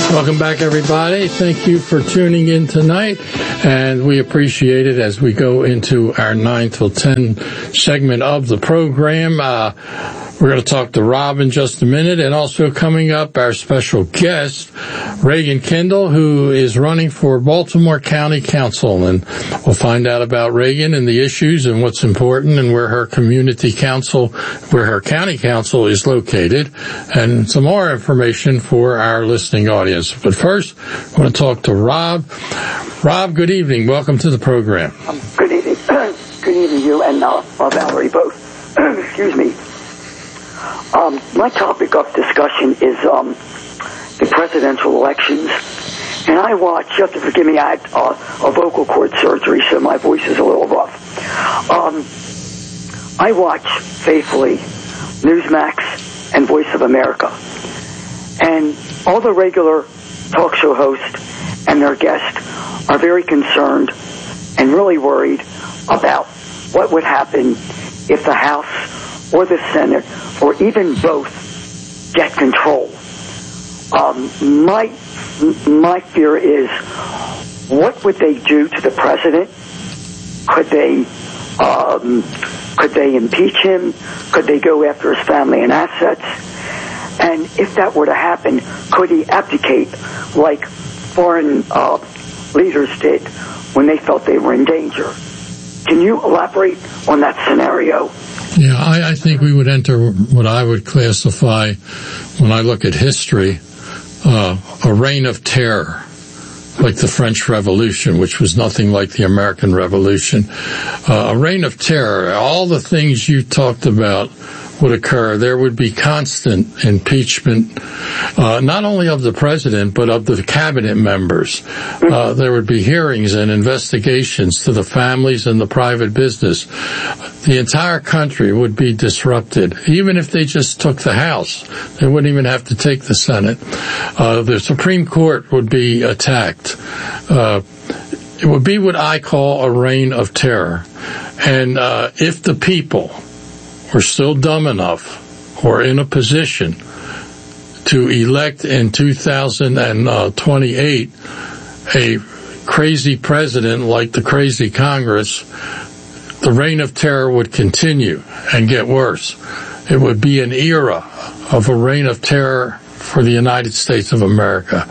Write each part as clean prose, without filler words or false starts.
Welcome back, everybody. Thank you for tuning in tonight, and we appreciate it as we go into our 9 till 10 segment of the program. We're going to talk to Rob in just a minute, and also coming up, our special guest, Reagan Kendall, who is running for Baltimore County Council, and we'll find out about Reagan and the issues and what's important and where her county council is located, and some more information for our listening audience. But first, I want to talk to Rob. Rob, good evening. Welcome to the program. Good evening. Good evening, you and Valerie both. Excuse me. My topic of discussion is the presidential elections. And I watch, you have to forgive me, I had a vocal cord surgery, so my voice is a little rough. I watch faithfully Newsmax and Voice of America. And all the regular talk show hosts and their guests are very concerned and really worried about what would happen if the House or the Senate or even both get control. My fear is, what would they do to the president? Could they impeach him? Could they go after his family and assets? And if that were to happen, could he abdicate like foreign leaders did when they felt they were in danger? Can you elaborate on that scenario? Yeah, I think we would enter what I would classify, when I look at history, a reign of terror, like the French Revolution, which was nothing like the American Revolution. A reign of terror. All the things you talked about would occur. There would be constant impeachment, not only of the president, but of the cabinet members. There would be hearings and investigations to the families and the private business. The entire country would be disrupted. Even if they just took the House, they wouldn't even have to take the Senate. The Supreme Court would be attacked. It would be what I call a reign of terror. And if the people were still dumb enough or in a position to elect in 2028 a crazy president like the crazy Congress, the reign of terror would continue and get worse. It would be an era of a reign of terror for the United States of America.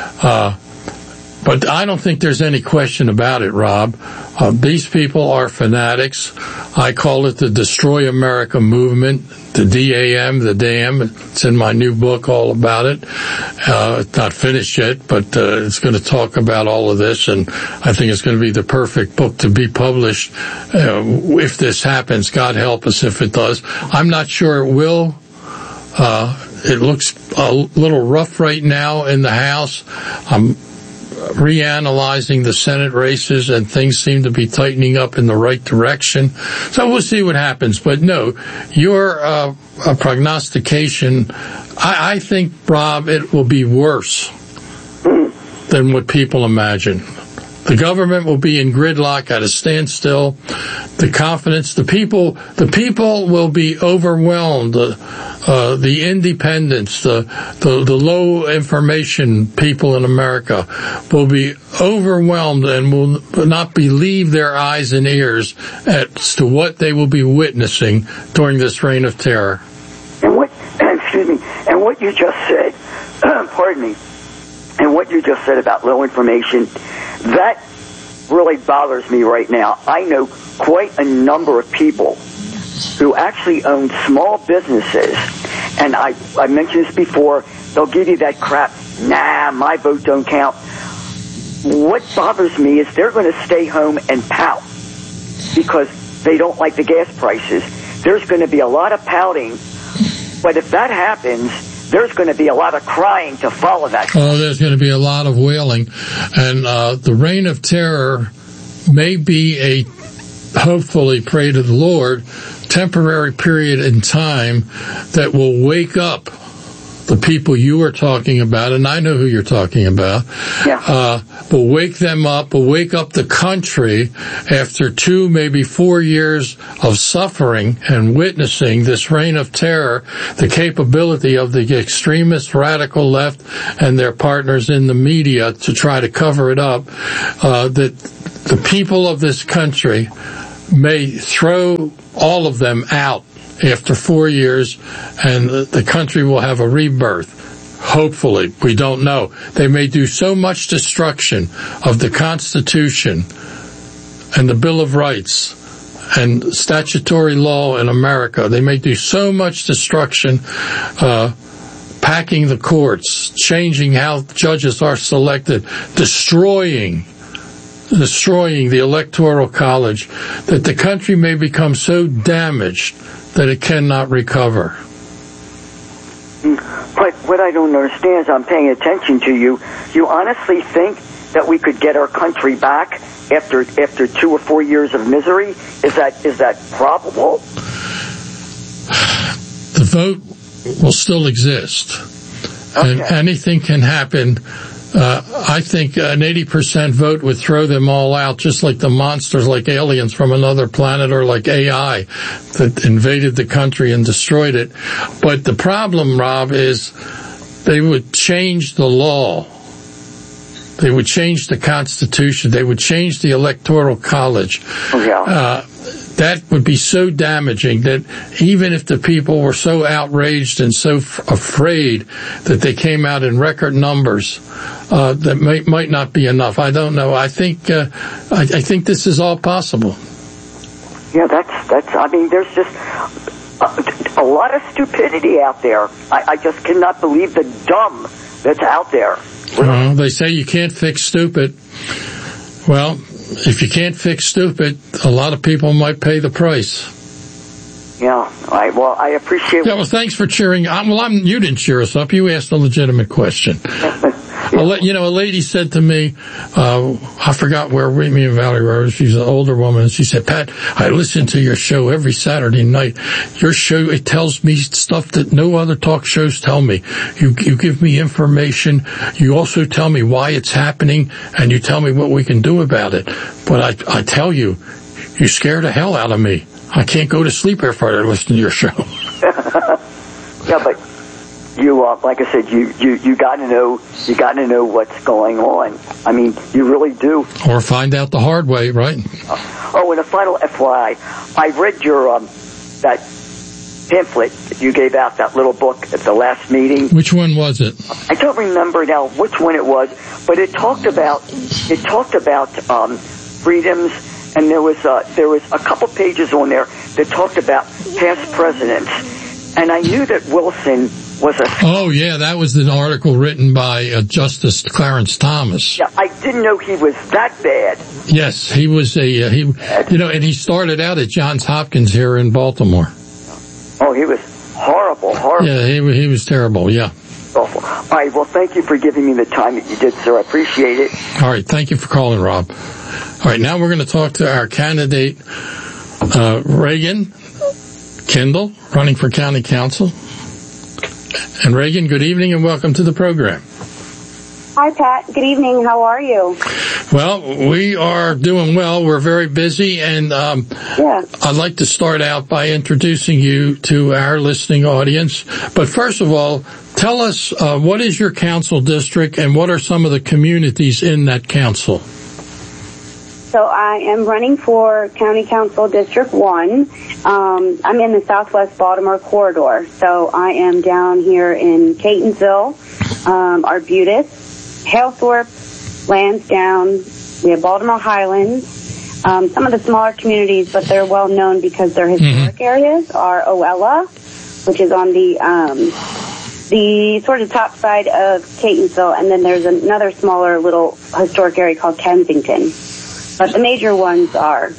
But I don't think there's any question about it, Rob. These people are fanatics. I call it the Destroy America movement, the DAM, the DAM. It's in my new book all about it. It's not finished yet, but it's going to talk about all of this, and I think it's going to be the perfect book to be published if this happens. God help us if it does. I'm not sure it will. It looks a little rough right now in the House. I'm reanalyzing the Senate races, and things seem to be tightening up in the right direction. So we'll see what happens. But no, your prognostication, I think, Rob, it will be worse than what people imagine. The government will be in gridlock, at a standstill. The confidence, the people will be overwhelmed. The independents, the low information people in America will be overwhelmed and will not believe their eyes and ears as to what they will be witnessing during this reign of terror. And what you just said, pardon me, and what you just said about low information, that really bothers me right now. I know quite a number of people who actually own small businesses, and I mentioned this before, they'll give you that crap, nah, my vote don't count. What bothers me is they're going to stay home and pout because they don't like the gas prices. There's going to be a lot of pouting, but if that happens, there's going to be a lot of crying to follow that. Oh, there's going to be a lot of wailing. And the reign of terror may be a, hopefully, pray to the Lord, temporary period in time that will wake up the people you are talking about, and I know who you're talking about, will wake them up, will wake up the country after 2, maybe 4 years of suffering and witnessing this reign of terror, the capability of the extremist radical left and their partners in the media to try to cover it up, that the people of this country may throw all of them out after 4 years, and the country will have a rebirth. Hopefully. We don't know. They may do so much destruction of the Constitution and the Bill of Rights and statutory law in America. They may do so much destruction, packing the courts, changing how judges are selected, destroying the Electoral College, that the country may become so damaged that it cannot recover. But what I don't understand is I'm paying attention to you. You honestly think that we could get our country back after 2 or 4 years of misery? Is that probable? The vote will still exist. Okay. And anything can happen. I think an 80% vote would throw them all out, just like the monsters, like aliens from another planet, or like AI that invaded the country and destroyed it. But the problem, Rob, is they would change the law. They would change the Constitution. They would change the Electoral College. That would be so damaging that even if the people were so outraged and so afraid that they came out in record numbers, that might not be enough. I don't know. I think this is all possible. Yeah, that's. I mean, there's just a lot of stupidity out there. I just cannot believe the dumb that's out there. Well, they say you can't fix stupid. Well, if you can't fix stupid, a lot of people might pay the price. Yeah, I appreciate. Yeah, well, thanks for cheering. You didn't cheer us up. You asked a legitimate question. A lady said to me, I forgot where me and Valerie were. She's an older woman, and she said, "Pat, I listen to your show every Saturday night. Your show, it tells me stuff that no other talk shows tell me. You give me information. You also tell me why it's happening, and you tell me what we can do about it. But I tell you, you scare the hell out of me. I can't go to sleep after I listen to your show." Yeah, but you, like I said, you got to know what's going on. I mean, you really do. Or find out the hard way, right? And a final FYI, I read your that pamphlet that you gave out, that little book at the last meeting. Which one was it? I don't remember now which one it was, but it talked about freedoms. And there was a couple pages on there that talked about past presidents, and I knew that Wilson was a. Oh yeah, that was an article written by Justice Clarence Thomas. Yeah, I didn't know he was that bad. Yes, he was and he started out at Johns Hopkins here in Baltimore. Oh, he was horrible. Yeah, he was terrible. Yeah. Awful. All right. Well, thank you for giving me the time that you did, sir. I appreciate it. All right. Thank you for calling, Rob. All right, now we're going to talk to our candidate, Reagan Kendall, running for county council. And Reagan, good evening and welcome to the program. Hi, Pat. Good evening. How are you? Well, we are doing well. We're very busy, and I'd like to start out by introducing you to our listening audience. But first of all, tell us what is your council district and what are some of the communities in that council? So I am running for County Council District 1. I'm in the Southwest Baltimore corridor. So I am down here in Catonsville, Arbutus, Halethorpe, Lansdowne, we have Baltimore Highlands, some of the smaller communities, but they're well known because they're historic areas, are Oella, which is on the sort of top side of Catonsville, and then there's another smaller little historic area called Kensington. But the major ones are,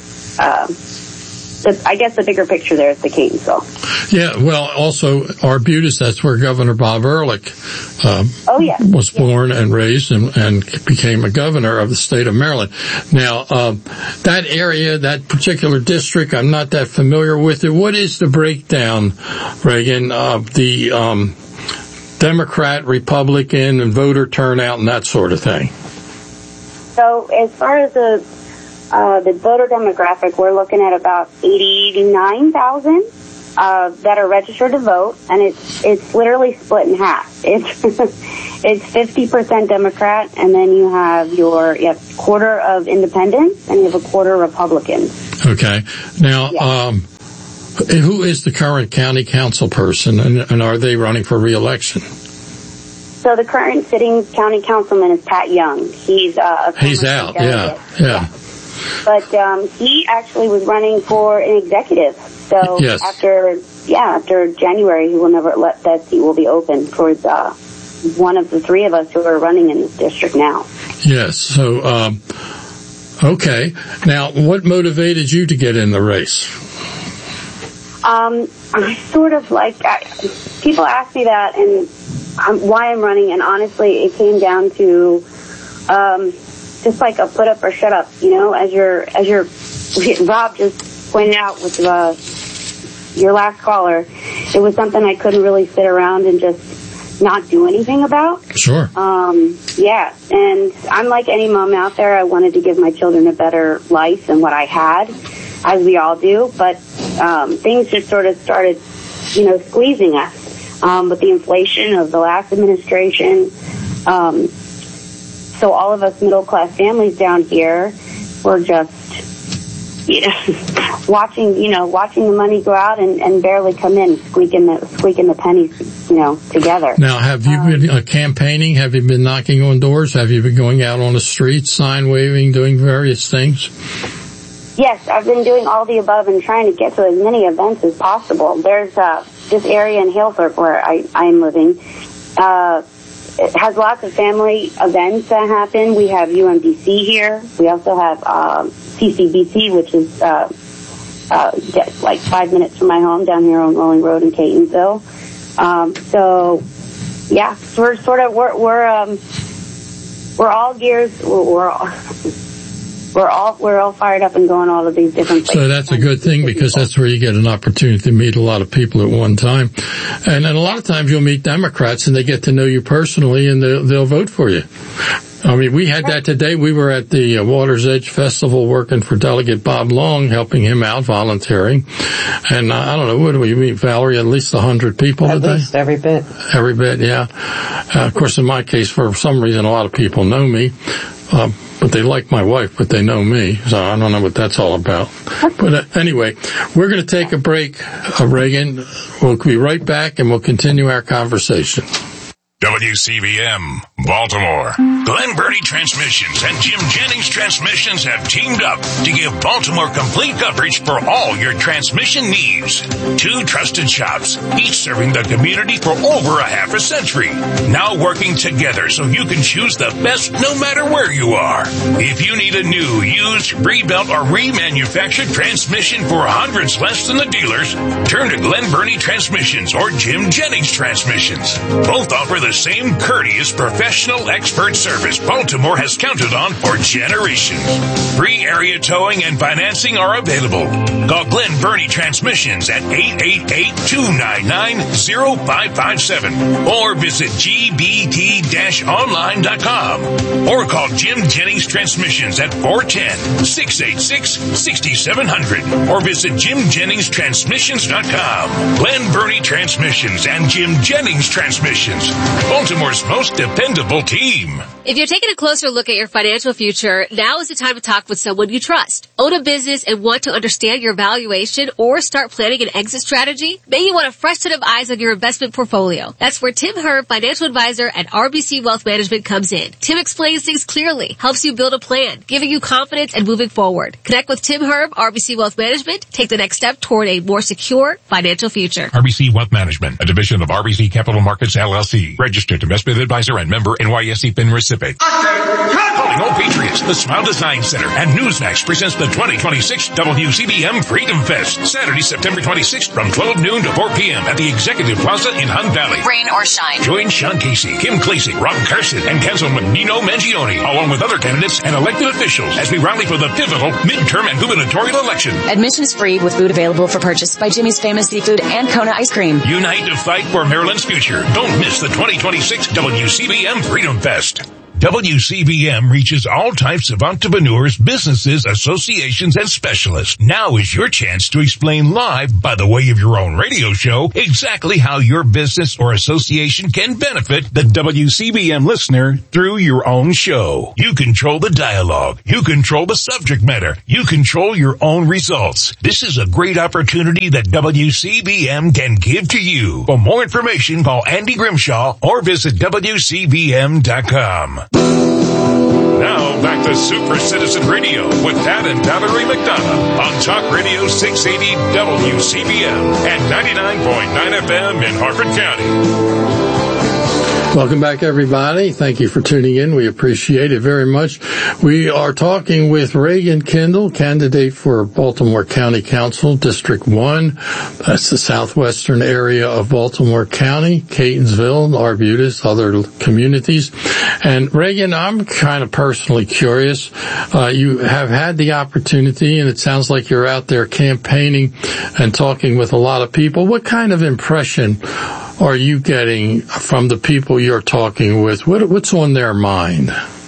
I guess the bigger picture there is the Catonsville. Yeah, well, also Arbutus, that's where Governor Bob Ehrlich was born and raised and became a governor of the state of Maryland. Now, that area, that particular district, I'm not that familiar with it. What is the breakdown, Reagan, of the Democrat, Republican, and voter turnout and that sort of thing? So as far as the voter demographic, we're looking at about 89,000 that are registered to vote, and it's literally split in half. It's 50% Democrat, and then you have a quarter of independents, and you have a quarter Republicans. Okay. Now, who is the current county council person, and are they running for re-election? So the current sitting county councilman is Pat Young. He's out. Yeah. But he actually was running for an executive. So yes. after January, he will never let that seat will be open for one of the three of us who are running in this district now. Yes. So, okay. Now, what motivated you to get in the race? I sort of people ask me that and why I'm running, and honestly, it came down to just like a put up or shut up. As your Rob just pointed out with your last caller, it was something I couldn't really sit around and just not do anything about. Sure. And I'm like any mom out there. I wanted to give my children a better life than what I had, as we all do. But things just sort of started, squeezing us with the inflation of the last administration. So all of us middle-class families down here were just, watching the money go out and barely come in, squeaking the pennies, together. Now, have you been campaigning? Have you been knocking on doors? Have you been going out on the streets, sign waving, doing various things? Yes, I've been doing all the above and trying to get to as many events as possible. There's this area in Halethorpe where I'm living. It has lots of family events that happen. We have UMBC here. We also have CCBC, which is like 5 minutes from my home down here on Rolling Road in Catonsville. We're all gears. We're all fired up and going all of these different places. So that's a good thing, because that's where you get an opportunity to meet a lot of people at one time. And then a lot of times you'll meet Democrats and they get to know you personally and they'll vote for you. I mean, we had that today. We were at the Water's Edge Festival working for Delegate Bob Long, helping him out, volunteering. And I don't know, what do we meet, Valerie? At least 100 people today? At least every bit. Every bit, yeah. Of course, in my case, for some reason, a lot of people know me. But they like my wife, but they know me, so I don't know what that's all about. But anyway, we're going to take a break, Reagan. We'll be right back, and we'll continue our conversation. WCVM, Baltimore. Glen Burnie Transmissions and Jim Jennings Transmissions have teamed up to give Baltimore complete coverage for all your transmission needs. 2 trusted shops, each serving the community for over a half a century. Now working together so you can choose the best no matter where you are. If you need a new, used, rebuilt, or remanufactured transmission for hundreds less than the dealers, turn to Glen Burnie Transmissions or Jim Jennings Transmissions. Both offer the same courteous, professional, expert service Baltimore has counted on for generations. Free area towing and financing are available. Call Glen Burnie Transmissions at 888-299-0557 or visit gbt-online.com or call Jim Jennings Transmissions at 410-686-6700 or visit jimjenningstransmissions.com. Glen Burnie Transmissions and Jim Jennings Transmissions, Baltimore's most dependable team. If you're taking a closer look at your financial future, now is the time to talk with someone you trust. Own a business and want to understand your valuation or start planning an exit strategy? Maybe you want a fresh set of eyes on your investment portfolio. That's where Tim Herb, financial advisor at RBC Wealth Management, comes in. Tim explains things clearly, helps you build a plan, giving you confidence and moving forward. Connect with Tim Herb, RBC Wealth Management. Take the next step toward a more secure financial future. RBC Wealth Management, a division of RBC Capital Markets, LLC. Registered investment advisor and member NYSE FIN recipient. Calling all Patriots, the Smile Design Center and Newsmax presents the 2026 WCBM Freedom Fest. Saturday, September 26th from 12 noon to 4 p.m. at the Executive Plaza in Hunt Valley. Rain or shine. Join Sean Casey, Kim Klacik, Rob Carson, and Councilman Nino Mangione, along with other candidates and elected officials as we rally for the pivotal midterm and gubernatorial election. Admission is free with food available for purchase by Jimmy's Famous Seafood and Kona Ice Cream. Unite to fight for Maryland's future. Don't miss the 2026 WCBM Freedom Fest. WCBM reaches all types of entrepreneurs, businesses, associations, and specialists. Now is your chance to explain live, by the way of your own radio show, exactly how your business or association can benefit the WCBM listener through your own show. You control the dialogue. You control the subject matter. You control your own results. This is a great opportunity that WCBM can give to you. For more information, call Andy Grimshaw or visit WCBM.com. Now back to Super Citizen Radio with Pat and Valerie McDonough on Talk Radio 680 WCBM and 99.9 FM in Harford County. Welcome back, everybody. Thank you for tuning in. We appreciate it very much. We are talking with Reagan Kendall, candidate for Baltimore County Council, District 1. That's the southwestern area of Baltimore County, Catonsville, Arbutus, other communities. And Reagan, I'm kind of personally curious. You have had the opportunity, and it sounds like you're out there campaigning and talking with a lot of people. What kind of impression are you getting from the people you're talking with? What's on their mind?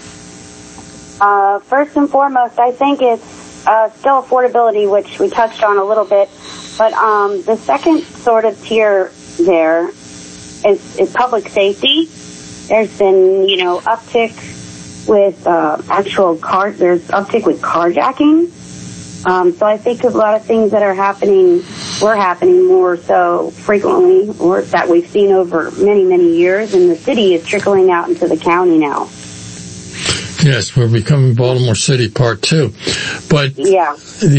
First and foremost, I think it's still affordability, which we touched on a little bit. But the second sort of tier there is public safety. There's been, uptick with there's uptick with carjacking. So I think a lot of things that were happening more so frequently, or that we've seen over many, many years, and the city is trickling out into the county now. Yes, we're becoming Baltimore City Part 2. But yeah,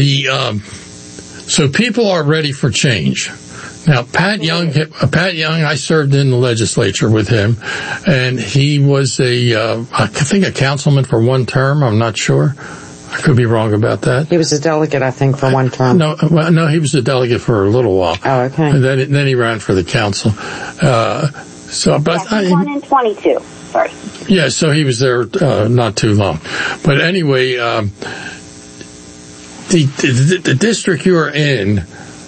so people are ready for change. Now, Pat Young, I served in the legislature with him, and he was I think a councilman for one term. I'm not sure. I could be wrong about that. He was a delegate, I think, for one term. No, he was a delegate for a little while. Oh, okay. And then he ran for the council. He won in 22. Sorry. Yeah, so he was there not too long. But anyway, the district you're in,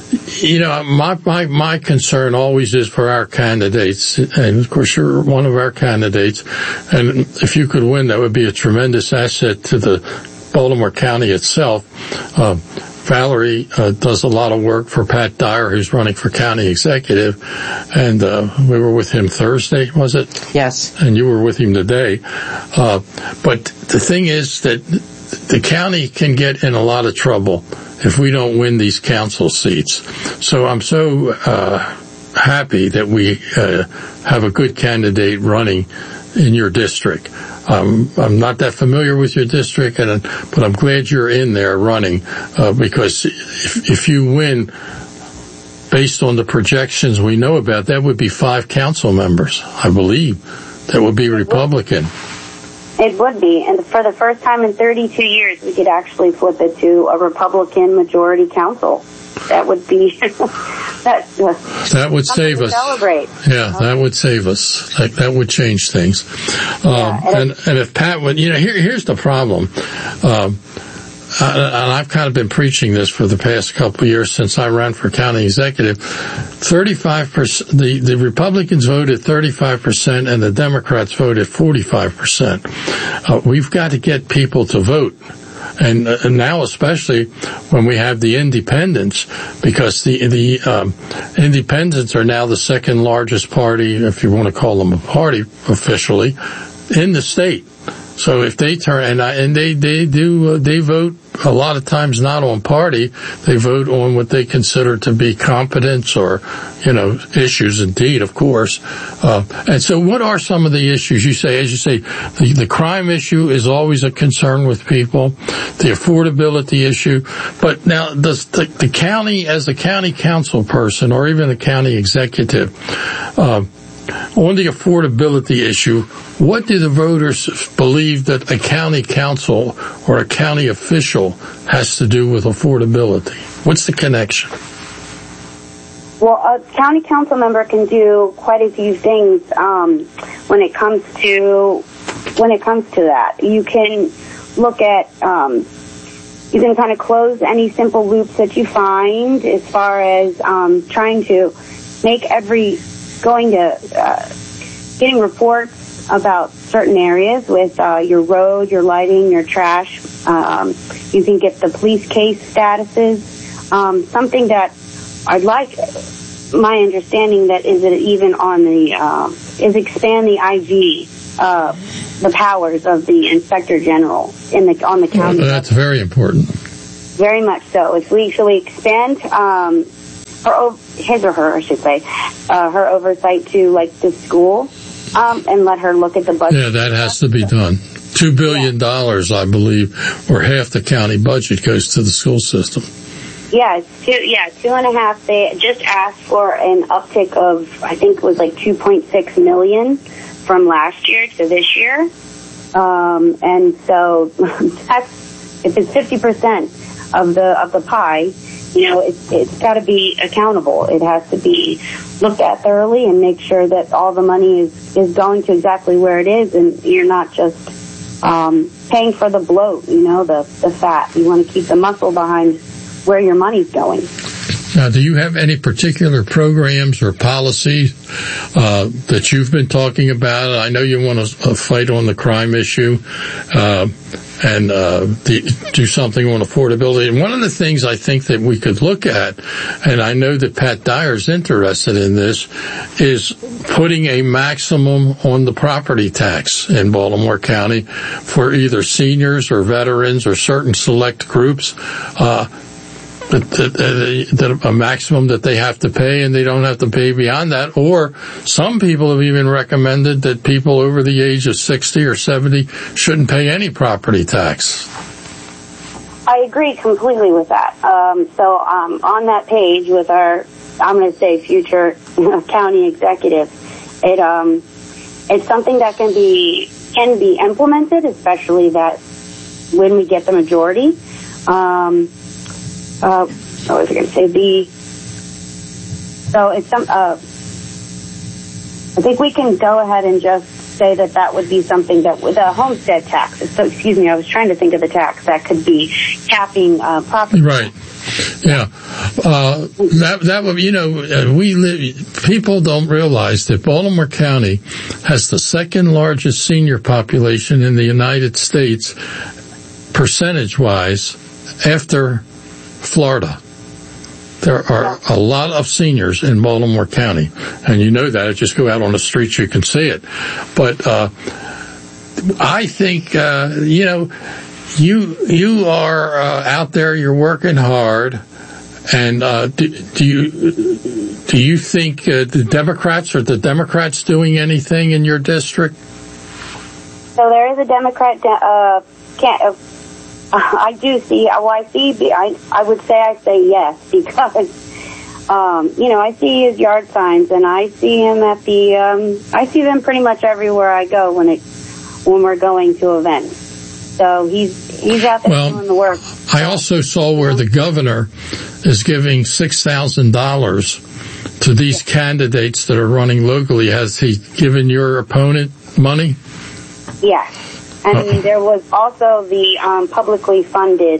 my concern always is for our candidates, and of course you're one of our candidates, and if you could win, that would be a tremendous asset to the Baltimore County itself. Valerie does a lot of work for Pat Dyer, who's running for county executive, and we were with him Thursday, was it? Yes. And you were with him today. But the thing is that the county can get in a lot of trouble if we don't win these council seats. So I'm so happy that we have a good candidate running in your district. I'm not that familiar with your district, but I'm glad you're in there running, because if you win, based on the projections we know about, that would be 5 council members, I believe, that would be Republican. It would be, and for the first time in 32 years, we could actually flip it to a Republican majority council. That would be that would save us. Celebrate. Yeah, that would save us. That would change things. And if Pat would, here's the problem. And I've kind of been preaching this for the past couple of years since I ran for county executive. 35%, the Republicans voted 35% and the Democrats voted 45%. We've got to get people to vote. And now, especially when we have the independents, because the independents are now the second largest party, if you want to call them a party officially, in the state. So if they turn, and they vote a lot of times not on party, they vote on what they consider to be competence or, issues indeed, of course. And so what are some of the issues? As you say, the crime issue is always a concern with people, the affordability issue. But now does the county, as a county council person or even a county executive, on the affordability issue, what do the voters believe that a county council or a county official has to do with affordability? What's the connection? Well, a county council member can do quite a few things when it comes to that. You can look at you can kind of close any simple loops that you find as far as trying to make getting reports about certain areas with your road, your lighting, your trash. You can get the police case statuses. Something that I'd like, my understanding that is it even on the is expand the IG. The powers of the Inspector General on the county. That's very important. Very much so. If we expand his or her, I should say, her oversight to like the school, and let her look at the budget. Yeah, that has to be done. $2 billion, I believe, or half the county budget goes to the school system. Yeah, it's 2.5. They just asked for an uptick of, I think it was like 2.6 million. From last year to this year, and so that's, if it's 50% of the pie, it's got to be accountable. It has to be looked at thoroughly and make sure that all the money is going to exactly where it is, and you're not just paying for the bloat, the fat. You want to keep the muscle behind where your money's going. Now, do you have any particular programs or policies that you've been talking about? I know you want to fight on the crime issue and do something on affordability. And one of the things I think that we could look at, and I know that Pat Dyer's interested in this, is putting a maximum on the property tax in Baltimore County for either seniors or veterans or certain select groups. That a maximum that they have to pay, and they don't have to pay beyond that. Or some people have even recommended that people over the age of 60 or 70 shouldn't pay any property tax. I agree completely with that. So on that page with our, I'm going to say future county executive, it's something that can be implemented, especially that when we get the majority. What was I going to say? So it's I think we can go ahead and just say that would be something that with a homestead tax. So excuse me, I was trying to think of the tax that could be capping property. Right. Yeah. That would, people don't realize that Baltimore County has the second largest senior population in the United States, percentage-wise, after Florida. There are a lot of seniors in Baltimore County, and you know that. Just go out on the streets, you can see it. But I think you are out there. You're working hard, and do you think the Democrats doing anything in your district? So there is a Democrat. I do see. I would say I say yes because I see his yard signs, and I see him at the. I see them pretty much everywhere I go when we're going to events. So he's out there doing the work. I also saw where the governor is giving $6,000 to these candidates that are running locally. Has he given your opponent money? Yes. And there was also the publicly funded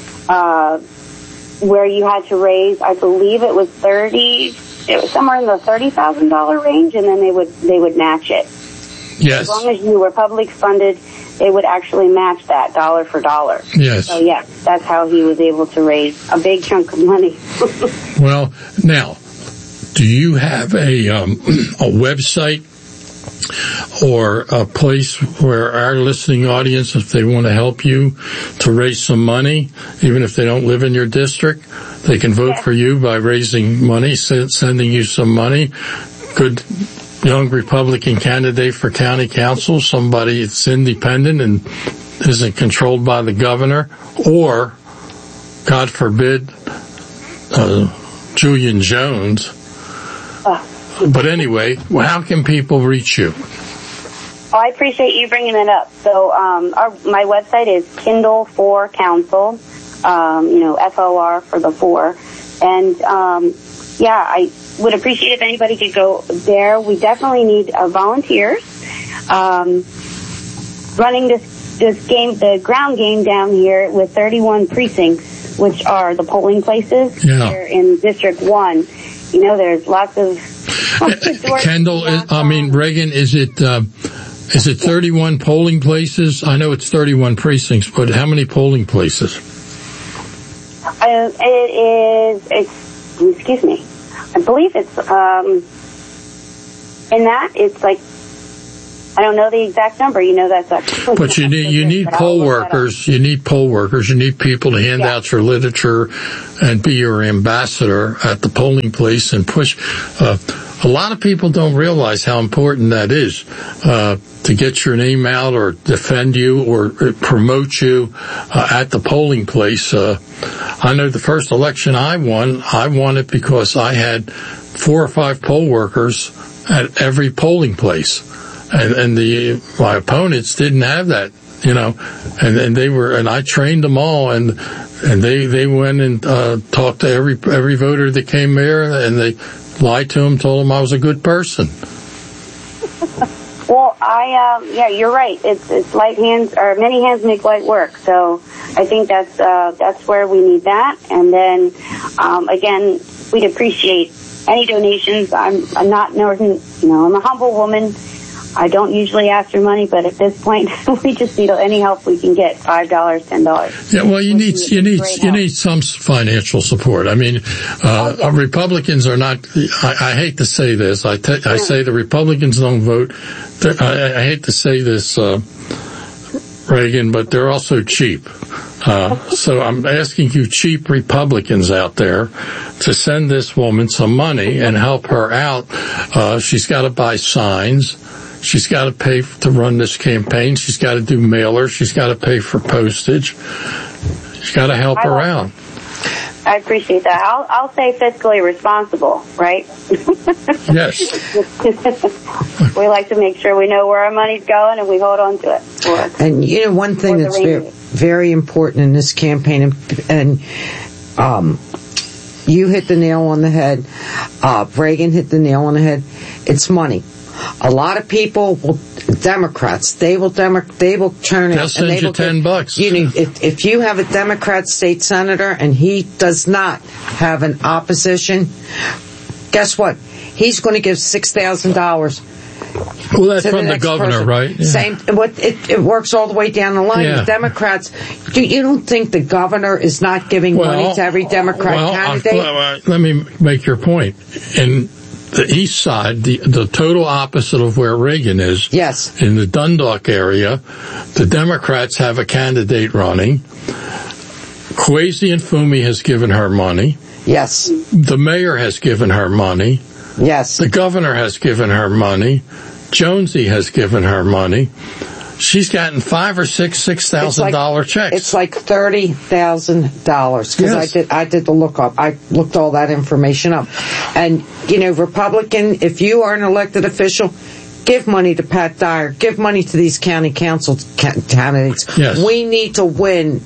where you had to raise, I believe it was somewhere in the $30,000 range, and then they would match it. Yes. As long as you were public funded, they would actually match that dollar for dollar. Yes. So yes, that's how he was able to raise a big chunk of money. Well, now, do you have a website or a place where our listening audience, if they want to help you to raise some money, even if they don't live in your district, they can vote for you by raising money, sending you some money? Good young Republican candidate for county council, somebody that's independent and isn't controlled by the governor, or, God forbid, Julian Jones. But anyway, how can people reach you? Oh, I appreciate you bringing it up. So my website is Kindle for Council, FOR for the 4. And, I would appreciate if anybody could go there. We definitely need volunteers running this game, the ground game down here with 31 precincts, which are the polling places here in District 1. There's lots of... Kendall, Reagan, is it 31 polling places? I know it's 31 precincts, but how many polling places? Excuse me. I believe it's, it's like, I don't know the exact number. That's actually. But you need poll workers. You need poll workers. You need people to hand out your literature and be your ambassador at the polling place and push. A lot of people don't realize how important that is, to get your name out or defend you or promote you, at the polling place. I know the first election I won it because I had 4 or 5 poll workers at every polling place. And my opponents didn't have that, and I trained them all, and they went and, talked to every voter that came there, and they lied to them, told them I was a good person. Well, you're right. It's light hands, or many hands make light work. So I think that's where we need that. And then, again, we'd appreciate any donations. I'm not Norton, I'm a humble woman. I don't usually ask for money, but at this point, we just need any help we can get. $5, $10. Yeah, well, you need some financial support. Republicans are not. I hate to say this. I say the Republicans don't vote. I hate to say this, Reagan, but they're also cheap. So I'm asking you cheap Republicans out there to send this woman some money and help her out. She's got to buy signs. She's got to pay to run this campaign. She's got to do mailers. She's got to pay for postage. She's got to help her out. I appreciate that. I'll say fiscally responsible, right? Yes. We like to make sure we know where our money's going and we hold on to it. And one thing that's very, very important in this campaign, and you hit the nail on the head, Reagan hit the nail on the head, it's money. A lot of people Democrats, they will turn out. They'll send you $10. If you have a Democrat state senator and he does not have an opposition, guess what? He's going to give $6,000. Well, that's from the governor, right? Yeah. Same. It works all the way down the line. Yeah. The Democrats. You don't think the governor is not giving money to every Democrat candidate? Let me make your point. In the east side, the total opposite of where Reagan is. Yes. In the Dundalk area, the Democrats have a candidate running. Kwesi Mfume has given her money. Yes. The mayor has given her money. Yes. The governor has given her money. Jonesy has given her money. She's gotten $5,000 or $6,000 checks. It's like $30,000 because yes. I did the lookup. I looked all that information up, and Republican, if you are an elected official, give money to Pat Dyer. Give money to these county council candidates. Yes. We need to win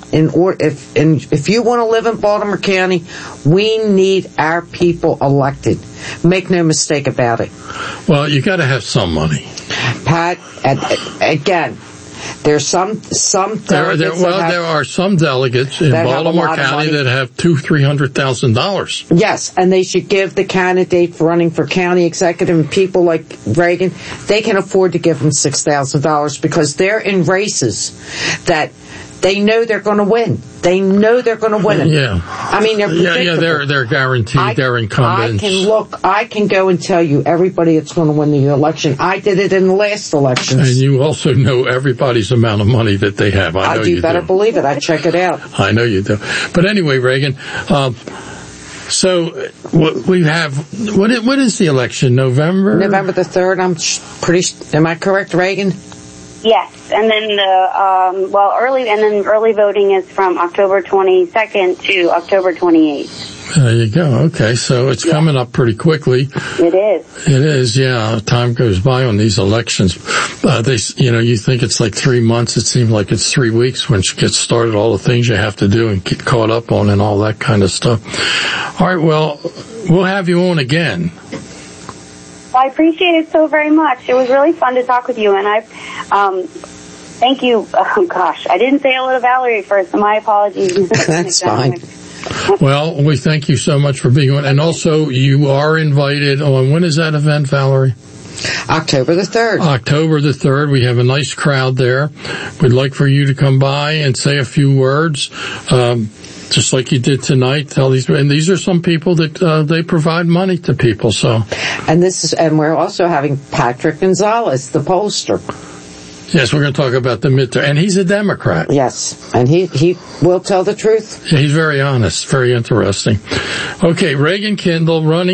if you want to live in Baltimore County, we need our people elected. Make no mistake about it. Well, you got to have some money. Pat, again, there's some delegates. There are some delegates in Baltimore County that have $200,000-$300,000. Yes, and they should give the candidate running for county executive and people like Reagan. They can afford to give them $6,000 because they're in races that they know they're going to win. They know they're going to win it. Yeah. I mean, they're guaranteed. They're incumbents. I can go and tell you everybody that's going to win the election. I did it in the last elections. And you also know everybody's amount of money that they have. I know you do. You better believe it. I check it out. I know you do. But anyway, Reagan, so we have, what is the election? November the 3rd. Am I correct, Reagan? Yes, and then early voting is from October 22nd to October 28th. There you go. Okay, so it's coming up pretty quickly. It is. It is, yeah. Time goes by on these elections. You think it's like 3 months. It seems like it's 3 weeks when she gets started, all the things you have to do and get caught up on and all that kind of stuff. All right, well, we'll have you on again. Well, I appreciate it so very much. It was really fun to talk with you, and thank you. Oh, gosh, I didn't say hello to Valerie first, so my apologies. That's fine. Well, we thank you so much for being on. And also, you are invited on, when is that event, Valerie? October the 3rd. October the 3rd. We have a nice crowd there. We'd like for you to come by and say a few words, just like you did tonight. And these are some people that they provide money to people. So, and we're also having Patrick Gonzalez, the pollster. Yes, we're going to talk about the midterm. And he's a Democrat. Yes, and he will tell the truth. Yeah, he's very honest, very interesting. Okay, Reagan Kendall running